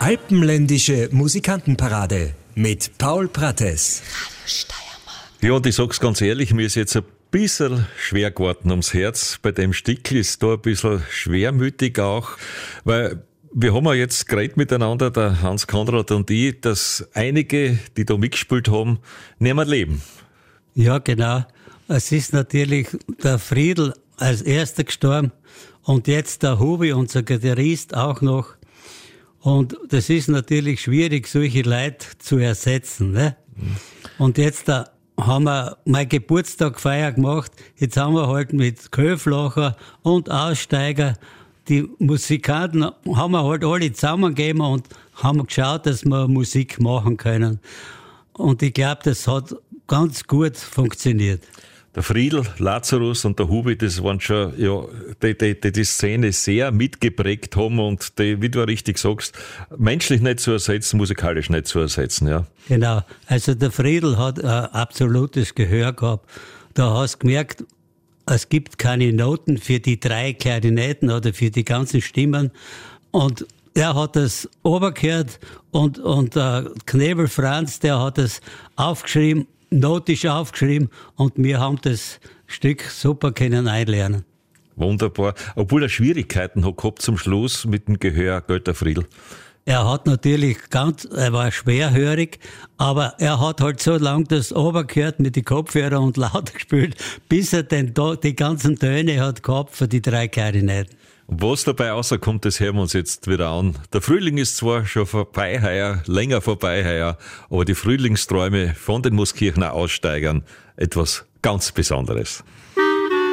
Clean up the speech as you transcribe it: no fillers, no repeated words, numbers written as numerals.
Alpenländische Musikantenparade mit Paul Prates. Ja, und ich sag's ganz ehrlich, mir ist jetzt ein bisschen schwer geworden ums Herz. Bei dem Stickel ist da ein bisschen schwermütig auch, weil wir haben ja jetzt geredet miteinander, der Hans Konrad und ich, dass einige, die da mitgespielt haben, nicht mehr leben. Ja, genau. Es ist natürlich der Friedl als erster gestorben und jetzt der Hubi, unser Gitarrist, auch noch. Und das ist natürlich schwierig, solche Leute zu ersetzen, ne? Und jetzt haben wir mein Geburtstagfeier gemacht. Jetzt haben wir halt mit Köflacher und Aussteiger die Musikanten haben wir halt alle zusammengegeben und haben geschaut, dass wir Musik machen können. Und ich glaube, das hat ganz gut funktioniert. Der Friedl, Lazarus und der Hubi, das waren schon, ja, die Szene sehr mitgeprägt haben und die, wie du richtig sagst, menschlich nicht zu ersetzen, musikalisch nicht zu ersetzen, ja. Genau. Also der Friedl hat ein absolutes Gehör gehabt. Da hast du gemerkt, es gibt keine Noten für die 3 Klarinetten oder für die ganzen Stimmen. Und er hat das obergehört und Knebel Franz, der hat das aufgeschrieben, notisch aufgeschrieben und wir haben das Stück super können einlernen. Wunderbar. Obwohl er Schwierigkeiten hat gehabt zum Schluss mit dem Gehör, gell, der Friedl. Er hat natürlich er war schwerhörig, aber er hat halt so lange das obergehört mit den Kopfhörern und laut gespielt, bis er die ganzen Töne hat gehabt für die 3 Klarinetten. Und was dabei rauskommt, das hören wir uns jetzt wieder an. Der Frühling ist zwar schon vorbei heuer, länger vorbei heuer, aber die Frühlingsträume von den Muskirchener Aussteigern, etwas ganz Besonderes.